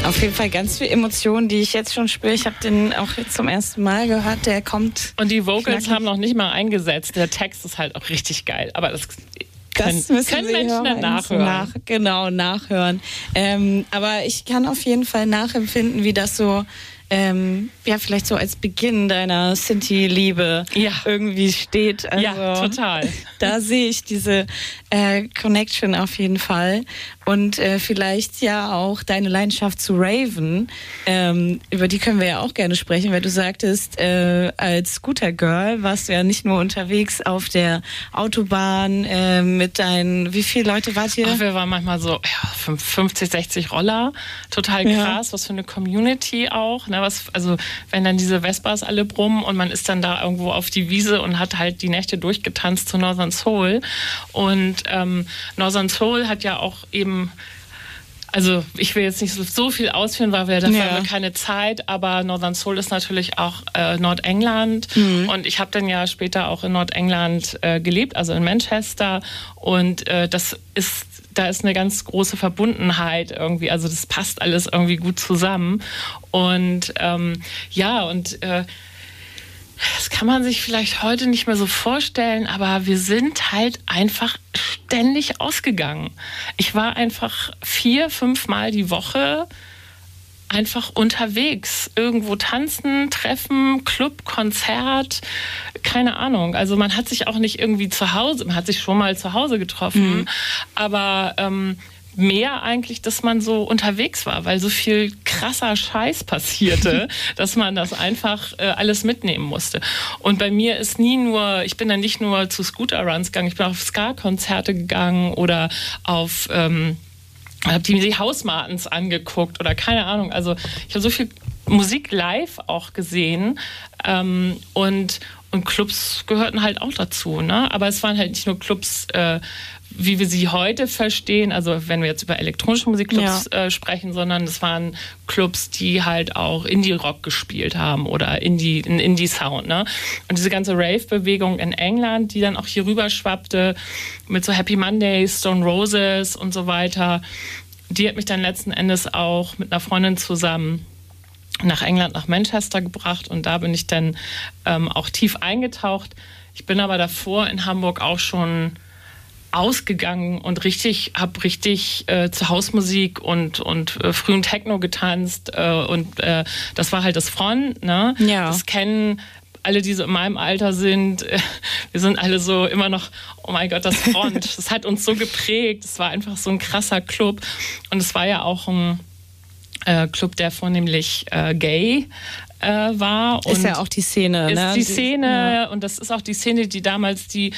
Auf jeden Fall ganz viel Emotionen, die ich jetzt schon spüre. Ich habe den auch jetzt zum ersten Mal gehört. Der kommt. Und die Vocals haben noch nicht mal eingesetzt. Der Text ist halt auch richtig geil. Aber das können Menschen dann nachhören. Nachhören. Aber ich kann auf jeden Fall nachempfinden, wie das so vielleicht so als Beginn deiner Sinti-Liebe irgendwie steht. Also, ja, total. Da sehe ich diese Connection auf jeden Fall. Und vielleicht ja auch deine Leidenschaft zu Raven. Über die können wir ja auch gerne sprechen, weil du sagtest, als Scooter-Girl warst du ja nicht nur unterwegs auf der Autobahn mit deinen, wie viele Leute wart ihr? Ach, wir waren manchmal so 50, 60 Roller. Total krass, was für eine Community auch. Ne? Also wenn dann diese Vespas alle brummen und man ist dann da irgendwo auf die Wiese und hat halt die Nächte durchgetanzt zu Northern Soul. Und Northern Soul hat ja auch eben, also ich will jetzt nicht so viel ausführen, weil wir dafür haben wir keine Zeit, aber Northern Soul ist natürlich auch Nordengland und ich habe dann ja später auch in Nordengland gelebt, also in Manchester und da ist eine ganz große Verbundenheit irgendwie, also das passt alles irgendwie gut zusammen und das kann man sich vielleicht heute nicht mehr so vorstellen, aber wir sind halt einfach ständig ausgegangen. Ich war einfach 4-5 Mal die Woche einfach unterwegs. Irgendwo tanzen, treffen, Club, Konzert, keine Ahnung. Also man hat sich auch nicht irgendwie zu Hause, man hat sich schon mal zu Hause getroffen, aber mehr eigentlich, dass man so unterwegs war, weil so viel krasser Scheiß passierte, dass man das einfach alles mitnehmen musste. Und bei mir ist ich bin dann nicht nur zu Scooter-Runs gegangen, ich bin auf Ska-Konzerte gegangen oder auf, habe die House Martins angeguckt oder keine Ahnung. Also ich habe so viel Musik live auch gesehen und Clubs gehörten halt auch dazu, ne? Aber es waren halt nicht nur Clubs, wie wir sie heute verstehen, also wenn wir jetzt über elektronische Musikclubs sprechen, sondern es waren Clubs, die halt auch Indie-Rock gespielt haben oder Indie-Sound. Ne? Und diese ganze Rave-Bewegung in England, die dann auch hier rüber schwappte mit so Happy Mondays, Stone Roses und so weiter, die hat mich dann letzten Endes auch mit einer Freundin zusammen nach England, nach Manchester gebracht und da bin ich dann auch tief eingetaucht. Ich bin aber davor in Hamburg auch schon ausgegangen und habe richtig zu Hausmusik und frühen Techno getanzt das war halt das Front, ne? Ja. Das kennen alle, die so in meinem Alter sind. Wir sind alle so immer noch, oh mein Gott, das Front. Das hat uns so geprägt. Es war einfach so ein krasser Club und es war ja auch ein Club, der vornehmlich gay war. Ist ja auch die Szene, ne? Ist die Szene und das ist auch die Szene, die damals die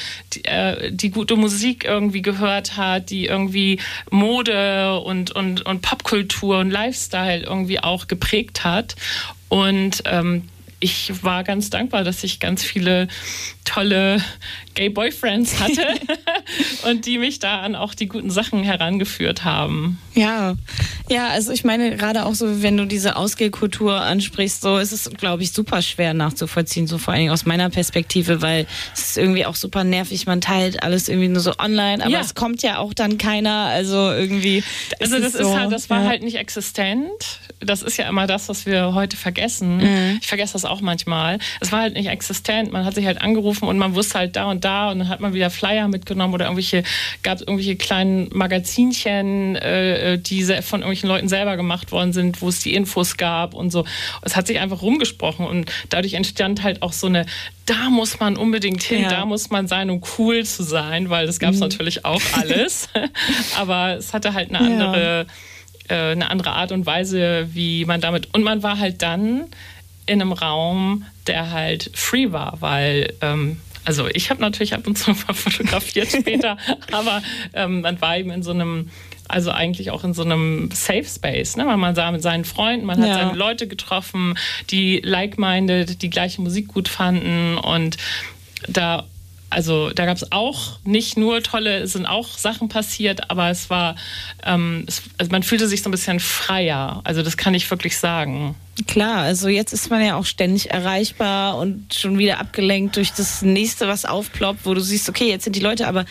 gute Musik irgendwie gehört hat, die irgendwie Mode und Popkultur und Lifestyle irgendwie auch geprägt hat. Und ich war ganz dankbar, dass ich ganz viele tolle Gay-Boyfriends hatte und die mich da an auch die guten Sachen herangeführt haben. Ja, also ich meine, gerade auch so, wenn du diese Ausgehkultur ansprichst, so ist es, glaube ich, super schwer nachzuvollziehen, so vor allen Dingen aus meiner Perspektive, weil es ist irgendwie auch super nervig, man teilt alles irgendwie nur so online, aber es kommt ja auch dann keiner, also irgendwie. Also das war halt nicht existent. Das ist ja immer das, was wir heute vergessen. Ich vergesse das auch manchmal. Es war halt nicht existent. Man hat sich halt angerufen und man wusste halt da und dann hat man wieder Flyer mitgenommen oder gab es irgendwelche kleinen Magazinchen, die von irgendwelchen Leuten selber gemacht worden sind, wo es die Infos gab und so. Es hat sich einfach rumgesprochen und dadurch entstand halt auch so da muss man unbedingt hin, da muss man sein, um cool zu sein, weil das gab es natürlich auch alles. Aber es hatte halt eine andere Art und Weise, wie man damit... Und man war halt dann in einem Raum, der halt free war, weil... Also ich habe natürlich ab und zu mal fotografiert später, aber man war eben in so einem, also eigentlich auch in so einem Safe Space, ne? Man sah mit seinen Freunden, man hat seine Leute getroffen, die like-minded, die gleiche Musik gut fanden und da gab es auch nicht nur es sind auch Sachen passiert, aber es war, man fühlte sich so ein bisschen freier. Also das kann ich wirklich sagen. Klar, also jetzt ist man ja auch ständig erreichbar und schon wieder abgelenkt durch das nächste, was aufploppt, wo du siehst, okay, jetzt sind die Leute aber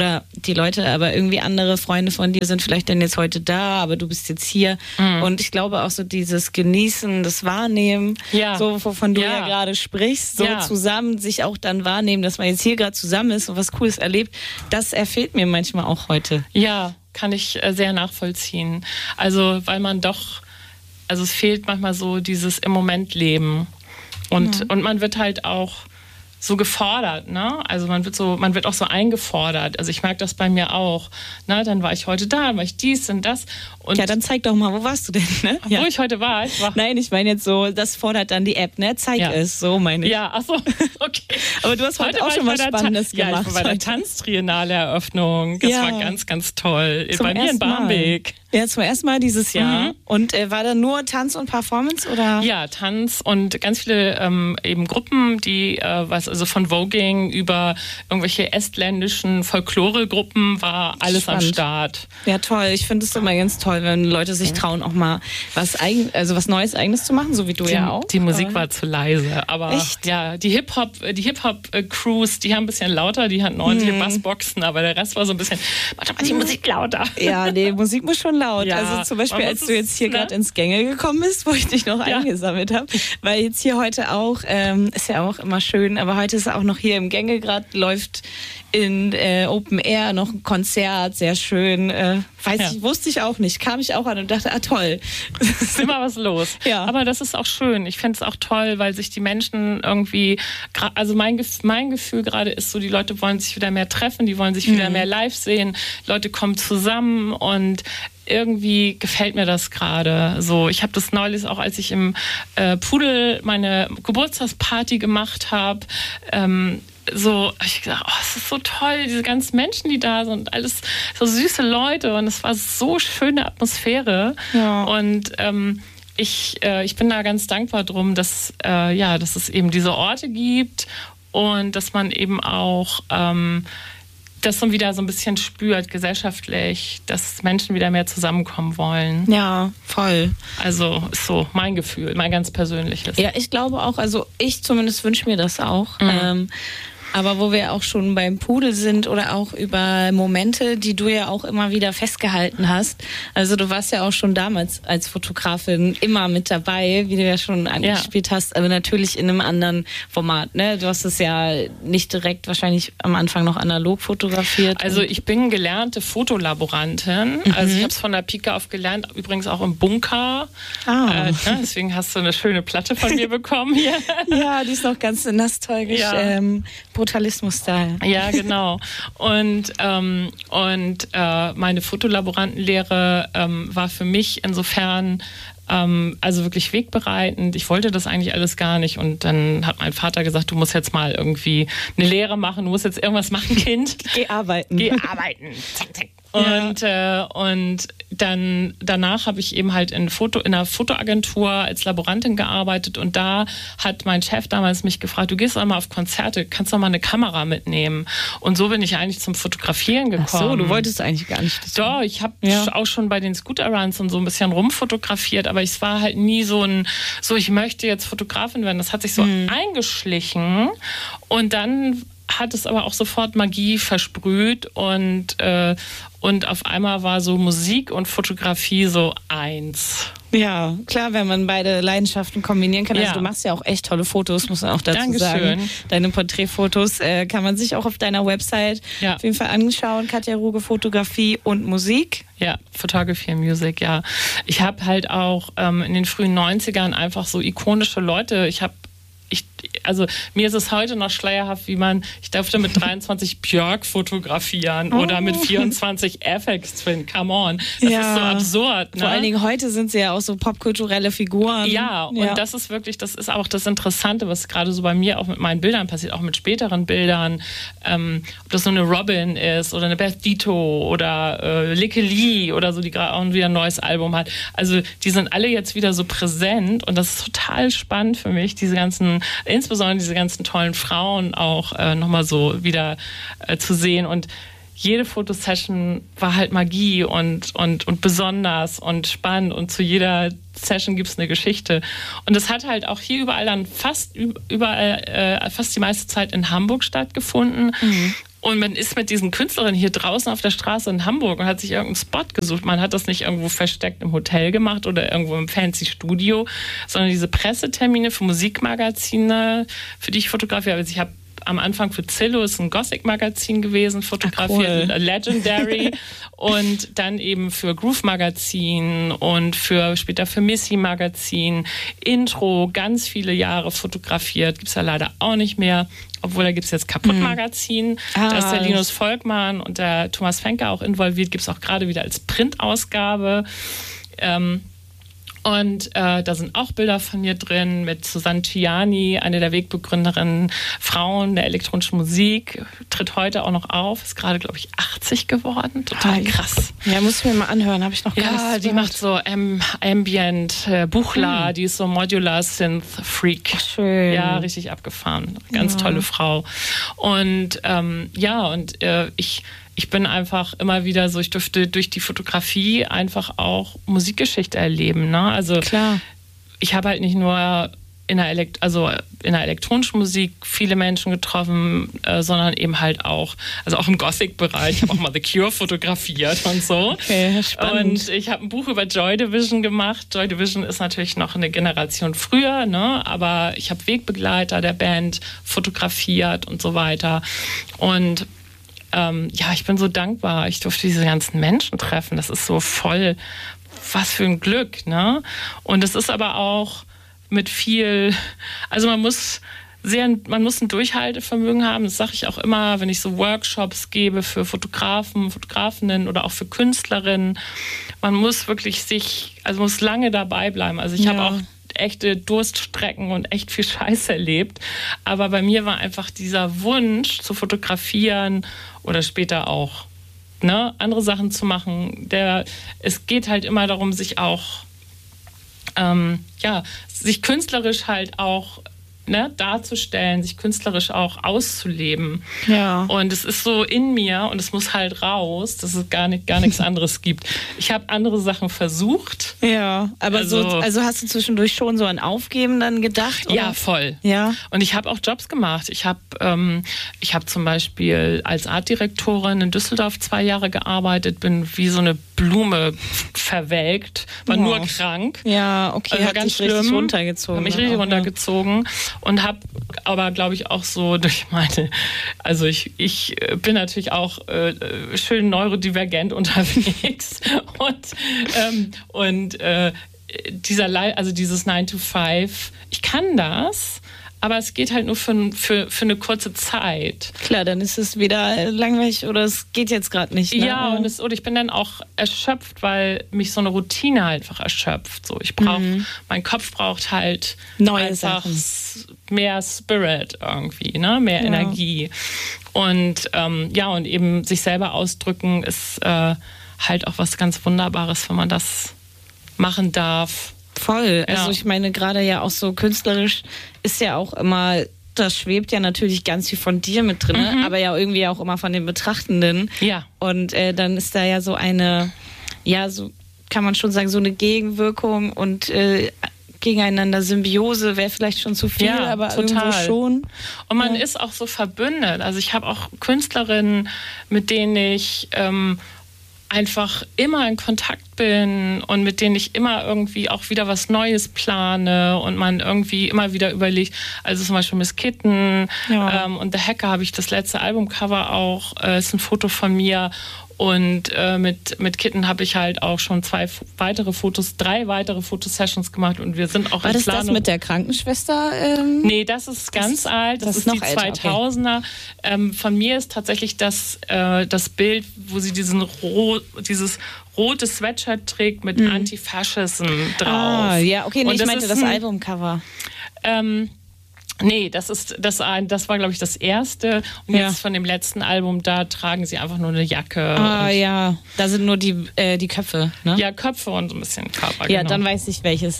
irgendwie andere Freunde von dir sind vielleicht dann jetzt heute da, aber du bist jetzt hier. Und ich glaube auch so dieses Genießen, das Wahrnehmen, so wovon du ja gerade sprichst, so zusammen sich auch dann wahrnehmen, dass man jetzt hier gerade zusammen ist und was Cooles erlebt, das erfehlt mir manchmal auch heute. Ja, kann ich sehr nachvollziehen. Also, weil man doch, also es fehlt manchmal so dieses im Moment Leben. Und man wird halt auch so gefordert, ne? Also man wird auch so eingefordert. Also ich merke das bei mir auch. Ne? Dann war ich heute da, dann war ich dies und das. Und ja, dann zeig doch mal, wo warst du denn? Ne? Wo ich heute war? Nein, ich meine jetzt so, das fordert dann die App, ne? Zeig es, so meine ich. Ja, ach so, okay. Aber du hast heute auch schon was Spannendes gemacht. Ja, ich war bei der Tanztriennale-Eröffnung. Das war ganz, ganz toll. Bei mir in Barmbek. Ja, zum ersten Mal dieses Jahr. Und war da nur Tanz und Performance, oder? Ja, Tanz und ganz viele eben Gruppen, die also von Voging über irgendwelche estländischen Folklore-Gruppen war alles am Start. Ja, toll. Ich finde es immer ganz toll, wenn Leute sich trauen, auch mal was Neues, Eigenes zu machen, so wie du ja auch. Die Musik war zu leise, aber echt? Ja, die Hip-Hop-Crews, die haben ein bisschen lauter, die hatten ordentliche Bassboxen, aber der Rest war so ein bisschen, warte mal, die Musik lauter. Ja, nee, Musik muss schon laut. Ja, also zum Beispiel, als du jetzt hier gerade ins Gänge gekommen bist, wo ich dich noch eingesammelt habe, weil jetzt hier heute auch, ist ja auch immer schön, aber heute ist auch noch hier im Gänge gerade, läuft in Open Air noch ein Konzert, sehr schön. Wusste ich auch nicht. Kam ich auch an und dachte, toll. Ist immer was los. Ja. Aber das ist auch schön. Ich finde es auch toll, weil sich die Menschen irgendwie, also mein Gefühl gerade ist so, die Leute wollen sich wieder mehr treffen, die wollen sich wieder mehr live sehen, Leute kommen zusammen und irgendwie gefällt mir das gerade so. Ich habe das neulich auch, als ich im Pudel meine Geburtstagsparty gemacht habe, so, hab ich gedacht, es ist so toll, diese ganzen Menschen, die da sind, alles so süße Leute und es war so schöne Atmosphäre. Ja. Und ich bin da ganz dankbar drum, dass es eben diese Orte gibt und dass man eben auch das so wieder so ein bisschen spürt, gesellschaftlich, dass Menschen wieder mehr zusammenkommen wollen. Ja, voll. Also ist so mein Gefühl, mein ganz persönliches. Ja, ich glaube auch, also ich zumindest wünsche mir das auch. Aber wo wir auch schon beim Pudel sind oder auch über Momente, die du ja auch immer wieder festgehalten hast. Also du warst ja auch schon damals als Fotografin immer mit dabei, wie du ja schon angespielt hast, aber natürlich in einem anderen Format. Ne? Du hast es ja nicht direkt wahrscheinlich am Anfang noch analog fotografiert. Also ich bin gelernte Fotolaborantin. Also ich habe es von der Pike auf gelernt, übrigens auch im Bunker. Deswegen hast du eine schöne Platte von mir bekommen hier. Ja, die ist noch ganz nostalgisch. Ja. Brutalismus-Style. Ja, genau. Und meine Fotolaborantenlehre war für mich insofern also wirklich wegbereitend. Ich wollte das eigentlich alles gar nicht. Und dann hat mein Vater gesagt, du musst jetzt mal irgendwie eine Lehre machen, du musst jetzt irgendwas machen, Kind. Geh arbeiten. Zack, zack. Und dann danach habe ich eben halt in einer Fotoagentur als Laborantin gearbeitet und da hat mein Chef damals mich gefragt, du gehst doch mal auf Konzerte, kannst doch mal eine Kamera mitnehmen. Und so bin ich eigentlich zum Fotografieren gekommen. Ach so, du wolltest eigentlich gar nicht. Doch, ich habe auch schon bei den Scooter-Runs und so ein bisschen rumfotografiert, aber es war halt nie so ich möchte jetzt Fotografin werden. Das hat sich so eingeschlichen und dann hat es aber auch sofort Magie versprüht und auf einmal war so Musik und Fotografie so eins. Ja, klar, wenn man beide Leidenschaften kombinieren kann. Also du machst ja auch echt tolle Fotos, muss man auch dazu sagen. Deine Porträtfotos kann man sich auch auf deiner Website auf jeden Fall anschauen. Katja Ruge, Fotografie und Musik. Ja, Photography and Music, ja. Ich habe halt auch in den frühen 90ern einfach so ikonische Leute, also mir ist es heute noch schleierhaft, ich durfte mit 23 Björk fotografieren oder mit 24 Aphex Twin, come on. Das ist so absurd. Ne? Vor allen Dingen heute sind sie ja auch so popkulturelle Figuren. Ja, und das ist auch das Interessante, was gerade so bei mir auch mit meinen Bildern passiert, auch mit späteren Bildern, ob das so eine Robin ist oder eine Beth Ditto oder Likke Lee oder so, die gerade auch wieder ein neues Album hat. Also die sind alle jetzt wieder so präsent und das ist total spannend für mich, insbesondere diese ganzen tollen Frauen auch nochmal so wieder zu sehen. Und jede Fotosession war halt Magie und besonders und spannend und zu jeder Session gibt es eine Geschichte. Und es hat halt auch hier überall dann fast die meiste Zeit in Hamburg stattgefunden. Mhm. Und man ist mit diesen Künstlerinnen hier draußen auf der Straße in Hamburg und hat sich irgendeinen Spot gesucht. Man hat das nicht irgendwo versteckt im Hotel gemacht oder irgendwo im fancy Studio, sondern diese Pressetermine für Musikmagazine, für die ich fotografiere. Also ich habe am Anfang für Zillow, ist ein Gothic-Magazin gewesen, fotografiert, cool. Legendary und dann eben für Groove-Magazin und später für Missy-Magazin, Intro, ganz viele Jahre fotografiert, gibt es ja leider auch nicht mehr, obwohl da gibt es jetzt Kaputt-Magazin, da ist der Linus Volkmann und der Thomas Fenke auch involviert, gibt es auch gerade wieder als Printausgabe. Und da sind auch Bilder von mir drin mit Susanne Ciani, eine der Wegbegründerinnen Frauen der elektronischen Musik, tritt heute auch noch auf, ist gerade, glaube ich, 80 geworden, total krass. Ja, muss ich mir mal anhören, habe ich noch gar nicht gehört. Die macht so Ambient, Buchla, die ist so Modular Synth Freak. Schön. Ja, richtig abgefahren, ganz tolle Frau. Und ich bin einfach immer wieder so, ich durfte durch die Fotografie einfach auch Musikgeschichte erleben. Ne? Also klar. Ich habe halt nicht nur in der elektronischen Musik viele Menschen getroffen, sondern eben halt auch im Gothic-Bereich. Ich habe auch mal The Cure fotografiert und so. Okay, spannend. Und ich habe ein Buch über Joy Division gemacht. Joy Division ist natürlich noch eine Generation früher, ne? Aber ich habe Wegbegleiter der Band fotografiert und so weiter. Und ich bin so dankbar. Ich durfte diese ganzen Menschen treffen. Das ist so voll, was für ein Glück, ne? Und es ist aber auch mit viel, also man muss ein Durchhaltevermögen haben. Das sage ich auch immer, wenn ich so Workshops gebe für Fotografen, Fotografinnen oder auch für Künstlerinnen. Man muss wirklich muss lange dabei bleiben. Also ich habe auch echte Durststrecken und echt viel Scheiße erlebt. Aber bei mir war einfach dieser Wunsch zu fotografieren oder später auch andere Sachen zu machen. Es geht halt immer darum, sich auch sich künstlerisch halt auch darzustellen, sich künstlerisch auch auszuleben. Ja. Und es ist so in mir und es muss halt raus, dass es gar nichts anderes gibt. Ich habe andere Sachen versucht. Ja, aber also hast du zwischendurch schon so an Aufgeben dann gedacht? Oder? Ja, voll. Ja. Und ich habe auch Jobs gemacht. Ich habe zum Beispiel als Artdirektorin in Düsseldorf 2 Jahre gearbeitet, bin wie so eine Blume verwelkt, war nur krank. Ja, okay, also hat ganz dich richtig runtergezogen. Hat mich richtig runtergezogen und habe aber, glaube ich, auch so durch ich bin natürlich auch schön neurodivergent unterwegs und dieses 9 to 5, ich kann das, aber es geht halt nur für eine kurze Zeit. Klar, dann ist es wieder langweilig oder es geht jetzt gerade nicht. Ne? Ja, und ich bin dann auch erschöpft, weil mich so eine Routine halt einfach erschöpft. So, mein Kopf braucht halt neue Sachen. Mehr Spirit irgendwie, ne? Mehr Energie. Und und eben sich selber ausdrücken ist halt auch was ganz Wunderbares, wenn man das machen darf. Voll. Also ich meine, gerade ja auch so künstlerisch ist ja auch immer, das schwebt ja natürlich ganz viel von dir mit drin, aber ja irgendwie auch immer von den Betrachtenden. Ja. Und dann ist da ja so eine, so kann man schon sagen, so eine Gegenwirkung und gegeneinander Symbiose wäre vielleicht schon zu viel, aber total. Irgendwo schon. Und man ist auch so verbündet. Also ich habe auch Künstlerinnen, mit denen ich einfach immer in Kontakt bin und mit denen ich immer irgendwie auch wieder was Neues plane und man irgendwie immer wieder überlegt, also zum Beispiel Miss Kitten und The Hacker habe ich das letzte Albumcover auch, ist ein Foto von mir. Und mit Kitten habe ich halt auch schon 3 weitere Fotosessions gemacht und wir sind auch in Planung. War das mit der Krankenschwester? Nee, das ist ganz alt. Das ist die 2000er. Okay. Von mir ist tatsächlich das Bild, wo sie dieses rote Sweatshirt trägt mit Antifascism drauf. Ah, ja, okay, ich meinte das Albumcover. Nee, das war, glaube ich, das erste. Und jetzt von dem letzten Album, da tragen sie einfach nur eine Jacke. Da sind nur die Köpfe, ne? Ja, Köpfe und so ein bisschen Körper. Ja, dann weiß ich welches.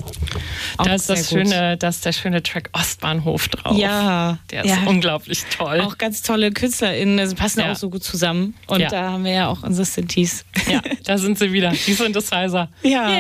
Da ist der schöne Track Ostbahnhof drauf. Ja. Der ist unglaublich toll. Auch ganz tolle KünstlerInnen, also passen auch so gut zusammen. Und da haben wir ja auch unsere Synthes. Ja, da sind sie wieder, die Synthesizer. Ja,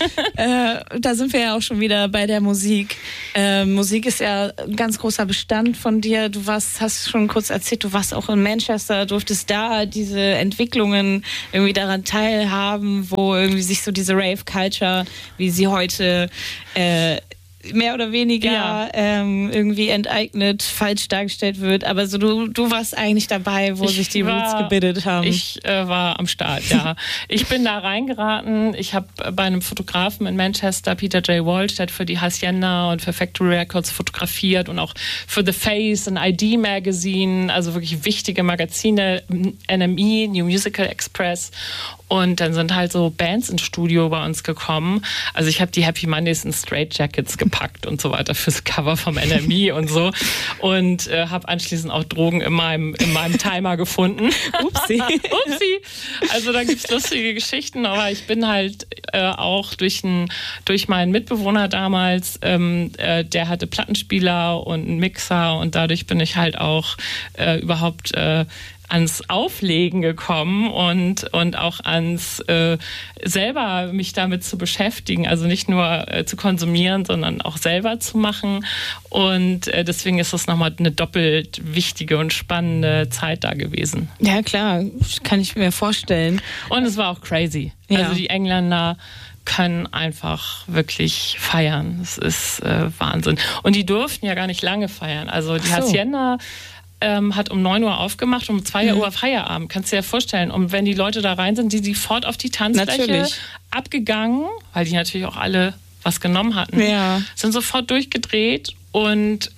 da sind wir ja auch schon wieder bei der Musik. Musik ist ja ein ganz großer Bestand von dir. Du hast schon kurz erzählt, du warst auch in Manchester, durftest da diese Entwicklungen irgendwie daran teilhaben, wo irgendwie sich so diese Rave-Culture, wie sie heute mehr oder weniger irgendwie enteignet, falsch dargestellt wird. Aber so du warst eigentlich dabei, wo sich die Roots gebildet haben. Ich war am Start, ja. Ich bin da reingeraten. Ich habe bei einem Fotografen in Manchester, Peter J. Walsh, der hat für die Hacienda und für Factory Records fotografiert und auch für The Face, ein ID Magazine, also wirklich wichtige Magazine, NME, New Musical Express. Und dann sind halt so Bands ins Studio bei uns gekommen. Also ich habe die Happy Mondays in Straight Jackets gepackt und so weiter fürs Cover vom NME und so. Und habe anschließend auch Drogen in meinem Timer gefunden. Upsi. Upsi. Also da gibt's lustige Geschichten. Aber ich bin halt auch durch meinen Mitbewohner damals, der hatte Plattenspieler und einen Mixer. Und dadurch bin ich halt auch überhaupt ans Auflegen gekommen und auch ans selber mich damit zu beschäftigen, also nicht nur zu konsumieren, sondern auch selber zu machen. Und deswegen ist das nochmal eine doppelt wichtige und spannende Zeit da gewesen. Ja, klar, kann ich mir vorstellen. Und es war auch crazy. Ja. Also die Engländer können einfach wirklich feiern. Das ist Wahnsinn. Und die durften ja gar nicht lange feiern. Also die Hacienda hat um 9 Uhr aufgemacht, um 2 Uhr Feierabend. Kannst du dir ja vorstellen. Und wenn die Leute da rein sind, die sofort auf die Tanzfläche abgegangen, weil die natürlich auch alle was genommen hatten, sind sofort durchgedreht. Und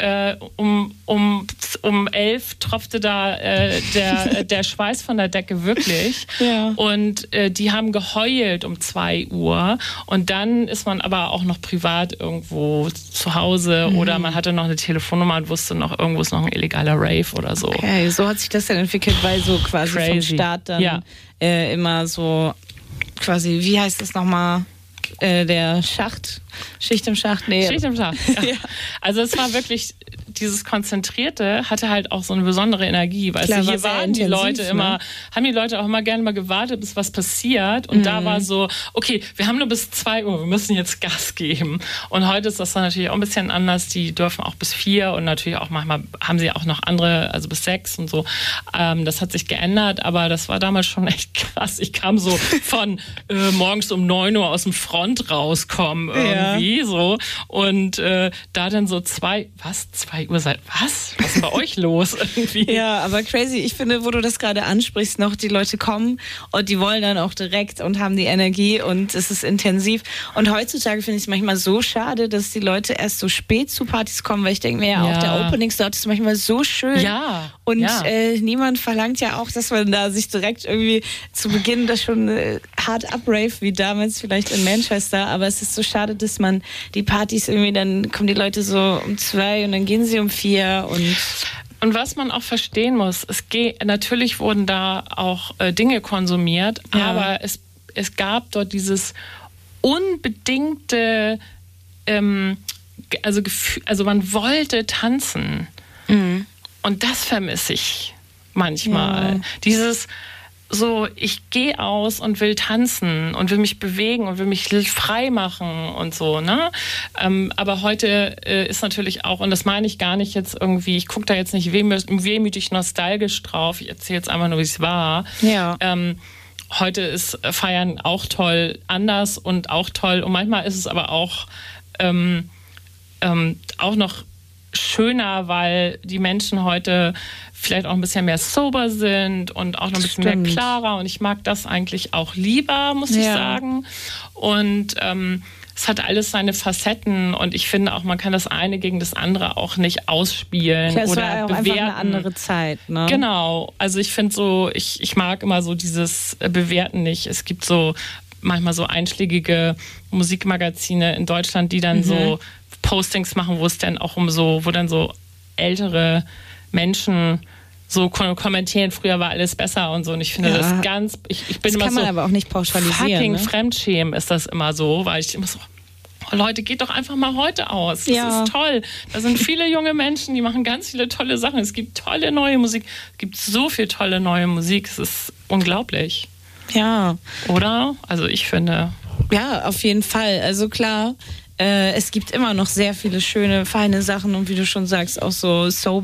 um 11 tropfte da der Schweiß von der Decke wirklich. Ja. Und die haben geheult um 2 Uhr. Und dann ist man aber auch noch privat irgendwo zu Hause oder man hatte noch eine Telefonnummer und wusste noch, irgendwo ist noch ein illegaler Rave oder so. Okay, so hat sich das dann entwickelt, weil so quasi vom Start dann immer so quasi, wie heißt das nochmal? Der Schicht im Schacht. Nee. Schicht im Schacht, ja. Also es war wirklich, dieses Konzentrierte hatte halt auch so eine besondere Energie. Weißt du, hier waren die Leute immer, haben die Leute auch immer gerne mal gewartet, bis was passiert. Und da war so, okay, wir haben nur bis 2 Uhr, wir müssen jetzt Gas geben. Und heute ist das dann natürlich auch ein bisschen anders. Die dürfen auch bis 4 und natürlich auch manchmal haben sie auch noch andere, also bis 6 und so. Das hat sich geändert, aber das war damals schon echt krass. Ich kam so von morgens um 9 Uhr aus dem Front rauskommen irgendwie so. Und da dann so 2 Uhr seit was? Was ist denn bei euch los irgendwie? Ja, aber crazy. Ich finde, wo du das gerade ansprichst, noch die Leute kommen und die wollen dann auch direkt und haben die Energie und es ist intensiv. Und heutzutage finde ich es manchmal so schade, dass die Leute erst so spät zu Partys kommen, weil ich denke mir auch der Opening-Slot ist manchmal so schön. Ja. Und niemand verlangt ja auch, dass man da sich direkt irgendwie zu Beginn das schon hart abrave, wie damals vielleicht in Manchester. Aber es ist so schade, dass man die Partys irgendwie, dann kommen die Leute so um 2 und dann gehen sie um 4 und was man auch verstehen muss, natürlich wurden da auch Dinge konsumiert, aber es gab dort dieses unbedingte, also man wollte tanzen. Mhm. Und das vermisse ich manchmal. Ja. Dieses so, ich gehe aus und will tanzen und will mich bewegen und will mich frei machen und so, ne? Aber heute ist natürlich auch, und das meine ich gar nicht jetzt irgendwie, ich gucke da jetzt nicht wehmütig nostalgisch drauf, ich erzähle jetzt einfach nur, wie es war. Ja. Heute ist Feiern auch toll, anders und auch toll und manchmal ist es aber auch noch schöner, weil die Menschen heute vielleicht auch ein bisschen mehr sober sind und auch noch ein bisschen mehr klarer. Und ich mag das eigentlich auch lieber, muss ich sagen. Und es hat alles seine Facetten. Und ich finde auch, man kann das eine gegen das andere auch nicht ausspielen oder war ja auch bewerten. Einfach eine andere Zeit, ne? Genau. Also ich finde so, ich mag immer so dieses Bewerten nicht. Es gibt so manchmal so einschlägige Musikmagazine in Deutschland, die dann so Postings machen, wo es dann auch wo dann so ältere Menschen so kommentieren, früher war alles besser und so. Und ich finde das ich bin das immer kann man so aber auch nicht pauschalisieren. Fucking ne? Fremdschämen ist das immer so, weil ich immer so, Leute, geht doch einfach mal heute aus. Das Ja. ist toll. Da sind viele junge Menschen, die machen ganz viele tolle Sachen. Es gibt tolle neue Musik. Es gibt so viel tolle neue Musik. Es ist unglaublich. Ja. Oder? Also ich finde. Ja, auf jeden Fall. Also klar, es gibt immer noch sehr viele schöne, feine Sachen und wie du schon sagst, auch so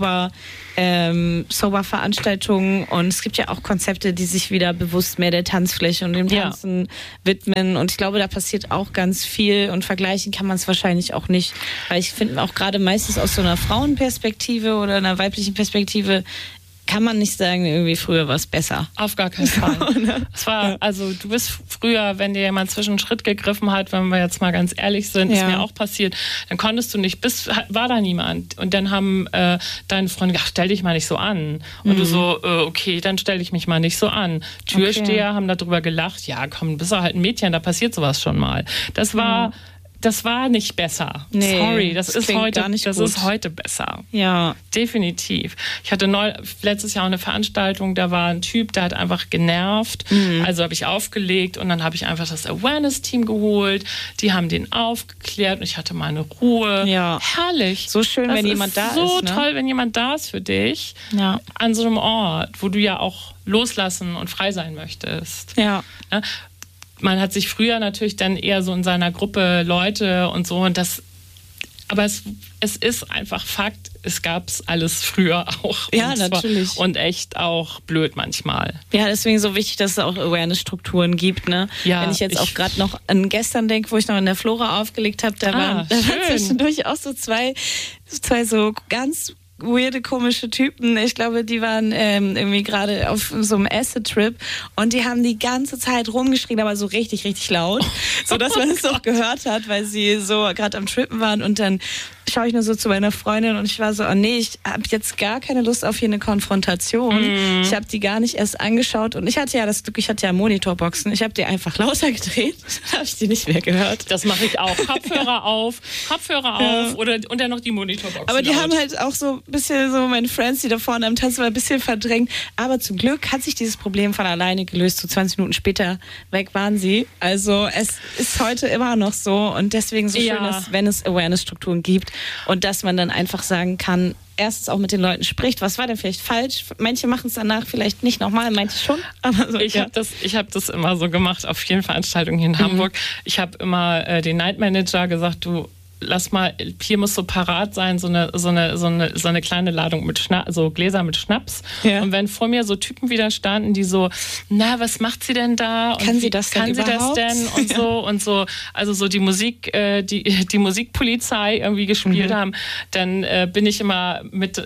Sober-Veranstaltungen und es gibt ja auch Konzepte, die sich wieder bewusst mehr der Tanzfläche und dem Tanzen widmen und ich glaube, da passiert auch ganz viel und vergleichen kann man es wahrscheinlich auch nicht, weil ich finde auch gerade meistens aus so einer Frauenperspektive oder einer weiblichen Perspektive kann man nicht sagen, irgendwie früher war es besser. Auf gar keinen Fall. Es war, also du bist früher, wenn dir jemand zwischen den Schritt gegriffen hat, wenn wir jetzt mal ganz ehrlich sind, ist mir auch passiert, dann konntest du nicht, war da niemand. Und dann haben deine Freunde gesagt, stell dich mal nicht so an. Und du so, okay, dann stell dich mich mal nicht so an. Türsteher haben darüber gelacht, ja komm, bist du halt ein Mädchen, da passiert sowas schon mal. Das war nicht besser. Nee, Sorry, das ist heute besser. Ja. Definitiv. Ich hatte letztes Jahr eine Veranstaltung, da war ein Typ, der hat einfach genervt. Also habe ich aufgelegt und dann habe ich einfach das Awareness-Team geholt. Die haben den aufgeklärt und ich hatte meine Ruhe. Ja. Herrlich. So schön, wenn jemand da ist. So toll, wenn jemand da ist für dich. Ja. An so einem Ort, wo du ja auch loslassen und frei sein möchtest. Ja. Man hat sich früher natürlich dann eher so in seiner Gruppe Leute und so und das, aber es ist einfach Fakt, es gab's alles früher auch. Ja, natürlich. Und echt auch blöd manchmal. Ja, deswegen so wichtig, dass es auch Awareness-Strukturen gibt, ne? Ja, wenn ich jetzt auch gerade noch an gestern denke, wo ich noch in der Flora aufgelegt habe, da waren zwischendurch auch so zwei so ganz weirde, komische Typen. Ich glaube, die waren irgendwie gerade auf so einem Acid-Trip und die haben die ganze Zeit rumgeschrien, aber so richtig, richtig laut, sodass man es auch gehört hat, weil sie so gerade am Trippen waren und dann schaue ich nur so zu meiner Freundin und ich war so, oh nee, ich habe jetzt gar keine Lust auf hier eine Konfrontation. Ich habe die gar nicht erst angeschaut und ich hatte ja das Glück, ich hatte ja Monitorboxen. Ich habe die einfach lauter gedreht, dann habe ich die nicht mehr gehört. Das mache ich auch. Kopfhörer auf und dann noch die Monitorboxen. Aber die laut. haben halt auch so ein bisschen so meine Friends, die da vorne am Tanzen waren, ein bisschen verdrängt. Aber zum Glück hat sich dieses Problem von alleine gelöst. So 20 Minuten später weg waren sie. Also es ist heute immer noch so und deswegen so schön, dass, wenn es Awareness-Strukturen gibt, und dass man dann einfach sagen kann, erstens auch mit den Leuten spricht, was war denn vielleicht falsch? Manche machen es danach vielleicht nicht nochmal, manche schon. Aber so, ich habe das immer so gemacht auf vielen Veranstaltungen hier in Hamburg. Ich habe immer den Night Manager gesagt, du lass mal, hier muss so parat sein, so eine kleine Ladung mit so Gläser mit Schnaps. Ja. Und wenn vor mir so Typen wieder standen, die so, na, was macht sie denn da? Und kann sie das denn überhaupt? Und so und so, also so die Musik, die Musikpolizei irgendwie gespielt haben, dann bin ich immer mit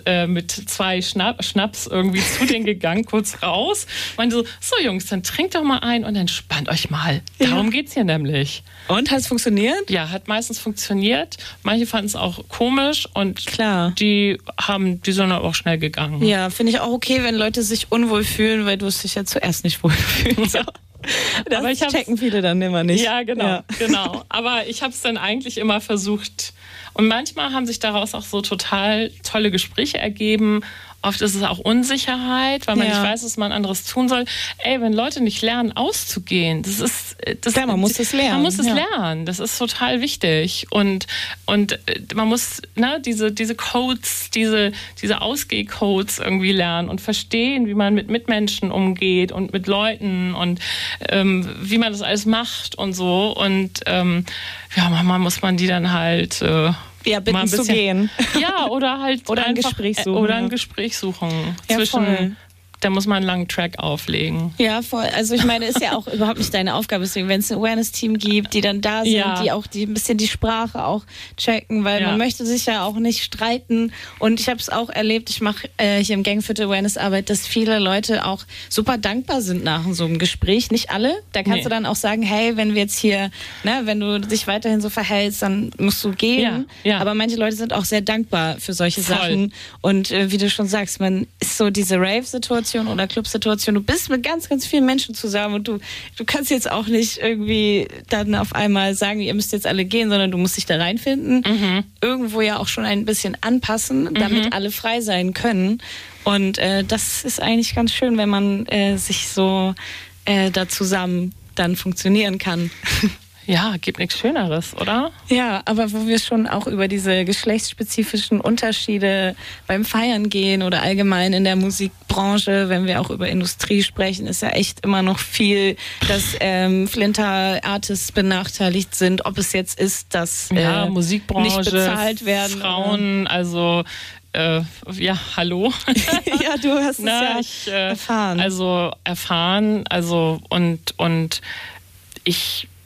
2 Schnaps irgendwie zu denen gegangen, kurz raus. Und so Jungs, dann trinkt doch mal ein und entspannt euch mal. Darum geht's hier nämlich. Und, hat es funktioniert? Ja, hat meistens funktioniert. Manche fanden es auch komisch und klar, die sind auch schnell gegangen. Ja, finde ich auch okay, wenn Leute sich unwohl fühlen, weil du es dich ja zuerst nicht wohlfühlst. Ja. Das checken viele dann immer nicht. Ja, genau. Aber ich habe es dann eigentlich immer versucht. Und manchmal haben sich daraus auch so total tolle Gespräche ergeben. Oft ist es auch Unsicherheit, weil man nicht weiß, was man anderes tun soll. Wenn Leute nicht lernen, auszugehen, man muss es lernen. Man muss es lernen. Das ist total wichtig. Und man muss diese Codes, diese Ausgehcodes irgendwie lernen und verstehen, wie man mit Mitmenschen umgeht und mit Leuten und wie man das alles macht und so. Und manchmal muss man die dann halt bitten zu gehen. Ja, oder halt oder ein Gespräch suchen. Oder ein Gespräch suchen. Da muss man einen langen Track auflegen. Ja, voll. Also ich meine, ist ja auch überhaupt nicht deine Aufgabe. Deswegen, wenn es ein Awareness-Team gibt, die dann da sind, die auch ein bisschen die Sprache auch checken, weil man möchte sich ja auch nicht streiten. Und ich habe es auch erlebt, ich mache hier im Gang für die Awareness-Arbeit, dass viele Leute auch super dankbar sind nach so einem Gespräch. Nicht alle. Da kannst du dann auch sagen, hey, wenn wir jetzt hier, wenn du dich weiterhin so verhältst, dann musst du gehen. Ja. Aber manche Leute sind auch sehr dankbar für solche Sachen. Und wie du schon sagst, man ist so diese Rave-Situation oder Clubsituation, du bist mit ganz, ganz vielen Menschen zusammen und du kannst jetzt auch nicht irgendwie dann auf einmal sagen, ihr müsst jetzt alle gehen, sondern du musst dich da reinfinden. Irgendwo ja auch schon ein bisschen anpassen, damit alle frei sein können. Und das ist eigentlich ganz schön, wenn man sich so da zusammen dann funktionieren kann. gibt nichts Schöneres, oder? Ja, aber wo wir schon auch über diese geschlechtsspezifischen Unterschiede beim Feiern gehen oder allgemein in der Musikbranche, wenn wir auch über Industrie sprechen, ist ja echt immer noch viel, dass Flinter-Artists benachteiligt sind, ob es jetzt ist, dass Musikbranche, nicht bezahlt werden. Frauen, also hallo. Ja, du hast es erfahren. Also erfahren, und ich